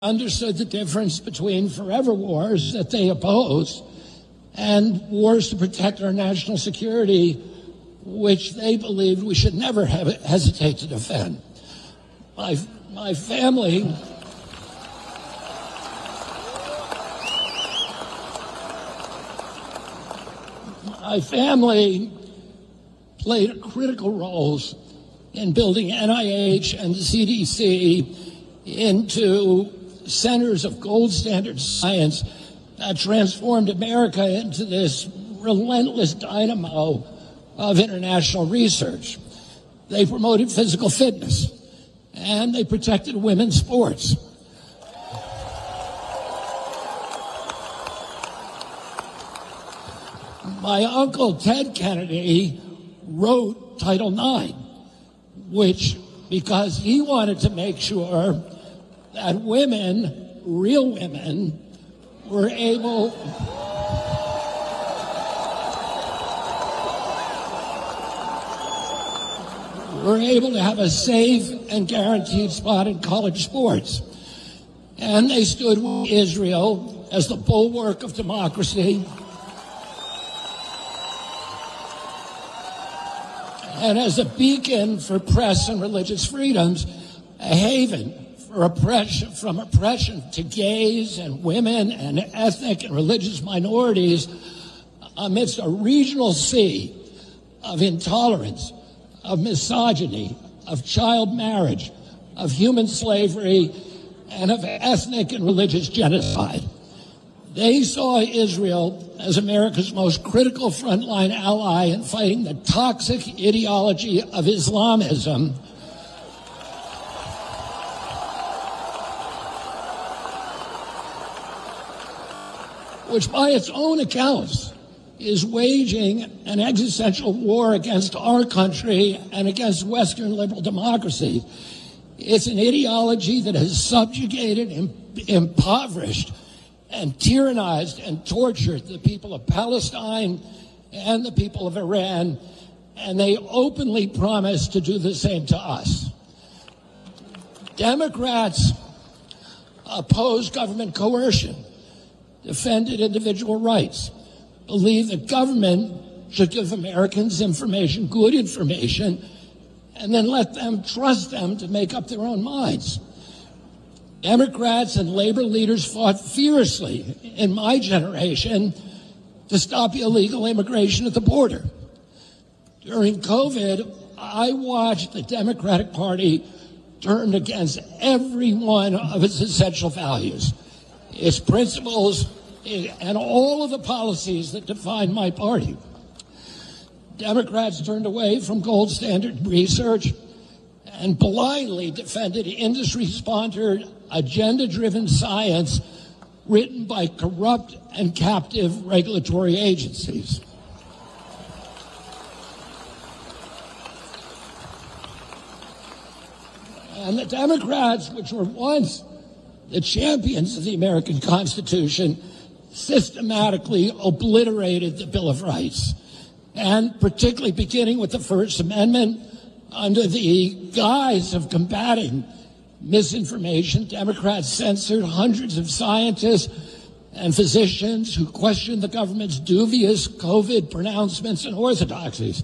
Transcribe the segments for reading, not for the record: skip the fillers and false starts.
understood the difference between forever wars that they oppose and wars to protect our national security, which they believed we should never hesitate to defend. My family played critical roles in building NIH and the CDC into centers of gold standard science that transformed America into this relentless dynamo of international research. They promoted physical fitness, and they protected women's sports. My uncle Ted Kennedy wrote Title IX, which, because he wanted to make sure that women, real women, were able to have a safe and guaranteed spot in college sports. And they stood with Israel as the bulwark of democracy and as a beacon for press and religious freedoms, a haven for from oppression to gays and women and ethnic and religious minorities amidst a regional sea of intolerance, of misogyny, of child marriage, of human slavery, and of ethnic and religious genocide. They saw Israel as America's most critical frontline ally in fighting the toxic ideology of Islamism, which by its own accounts is waging an existential war against our country and against Western liberal democracy. It's an ideology that has subjugated, impoverished, and tyrannized and tortured the people of Palestine and the people of Iran, and they openly promise to do the same to us. Democrats oppose government coercion, defended individual rights, believe that government should give Americans information, good information, and then let them trust them to make up their own minds. Democrats and labor leaders fought fiercely in my generation to stop illegal immigration at the border. During COVID, I watched the Democratic Party turn against every one of its essential values, its principles, and all of the policies that define my party. Democrats turned away from gold standard research and blindly defended industry-sponsored, agenda-driven science written by corrupt and captive regulatory agencies. And the Democrats, which were once the champions of the American Constitution, systematically obliterated the Bill of Rights, and particularly beginning with the First Amendment, under the guise of combating misinformation, Democrats censored hundreds of scientists and physicians who questioned the government's dubious COVID pronouncements and orthodoxies.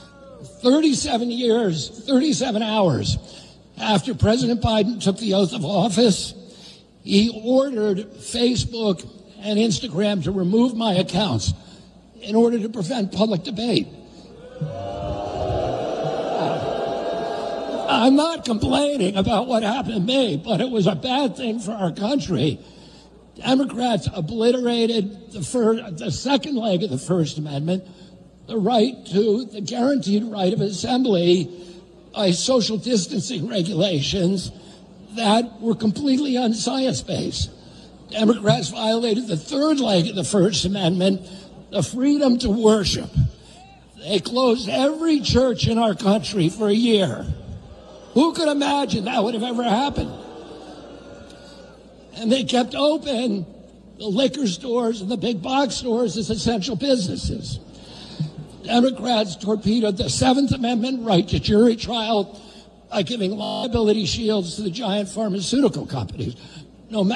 37 hours after President Biden took the oath of office, he ordered Facebook and Instagram to remove my accounts in order to prevent public debate. I'm not complaining about what happened to me, but it was a bad thing for our country. Democrats obliterated the second leg of the First Amendment, the guaranteed right of assembly by social distancing regulations that were completely unscience-based. Democrats violated the third leg of the First Amendment, the freedom to worship. They closed every church in our country for a year. Who could imagine that would have ever happened? And they kept open the liquor stores and the big box stores as essential businesses. Democrats torpedoed the Seventh Amendment right to jury trial by giving liability shields to the giant pharmaceutical companies. no matter